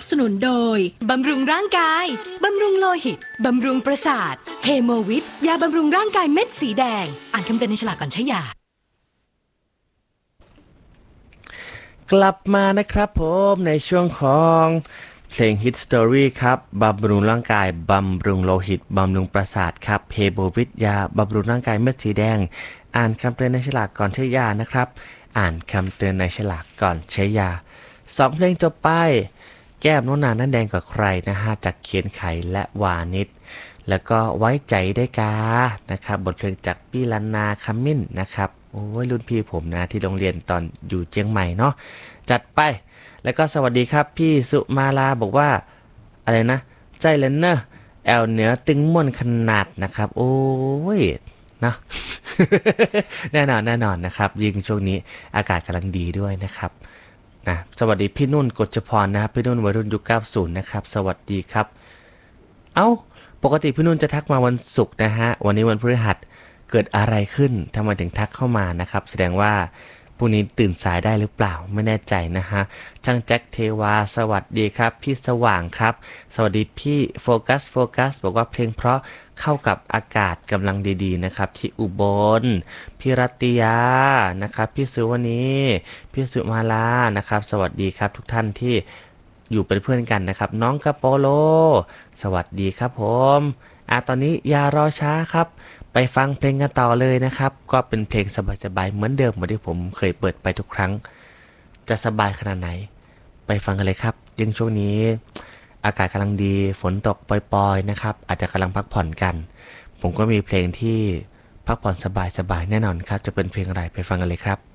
สนุนโดยบำรุงร่างกายบำรุงโลหิตบำรุงประสาทเฮโมวิทยาบำรุงร่างกายเม็ดสีแดงอ่านคำเตือนในฉลากก่อนใช้ยากลับมานะครับผมในช่วงของเพลง Hit Story ครับบำรุงร่างกายบำรุงโลหิตบำรุงประสาทครับเฮโบวิทยาบำรุงร่างกายเม็ดสีแดงอ่านคำเตือนในฉลากก่อนใช้ยานะครับอ่านคำเตือนในฉลากก่อนใช้ยา2เพลงจบไปแก้มโน้นนานั่นแดงกว่าใครนะฮะจากเขียนไขและวานิชแล้วก็ไว้ใจได้กานะครับบทเพลงจากพี่ลันนาคัมมินนะครับโอ้ยรุ่นพี่ผมนะที่โรงเรียนตอนอยู่เชียงใหม่เนาะจัดไปแล้วก็สวัสดีครับพี่สุมาลาบอกว่าอะไรนะใจเลนเนอร์แอลเหนือตึงม่วนขนาดนะครับโอ้ยนะ แน่นอนนะครับยิ่งช่วงนี้อากาศกำลังดีด้วยนะครับนะสวัสดีพี่นุ่นกฎจพรนะครับพี่นุ่นวัยรุ่นยุค90นะครับสวัสดีครับเอ้าปกติพี่นุ่นจะทักมาวันศุกร์นะฮะวันนี้วันพฤหัสเกิดอะไรขึ้นทำไมถึงทักเข้ามานะครับแสดงว่าพรุ่งนี้ตื่นสายได้หรือเปล่าไม่แน่ใจนะฮะช่างแจ็คเทวาสวัสดีครับพี่สว่างครับสวัสดีพี่โฟกัสบอกว่าเพลงเพราะเข้ากับอากาศกำลังดีๆนะครับที่อุบลพี่รัตติยานะครับพี่สุวรรณีพี่สุมาลานะครับสวัสดีครับทุกท่านที่อยู่เป็นเพื่อนกันนะครับน้องกระโปโลสวัสดีครับผมตอนนี้อย่ารอช้าครับไปฟังเพลงกันต่อเลยนะครับก็เป็นเพลงสบายๆเหมือนเดิมเหมือนที่ผมเคยเปิดไปทุกครั้งจะสบายขนาดไหนไปฟังกันเลยครับยังช่วงนี้อากาศกำลังดีฝนตกปล่อยๆนะครับอาจจะกำลังพักผ่อนกันผมก็มีเพลงที่พักผ่อนสบายๆแน่นอนครับจะเป็นเพลงอะไรไปฟังกันเลยครับ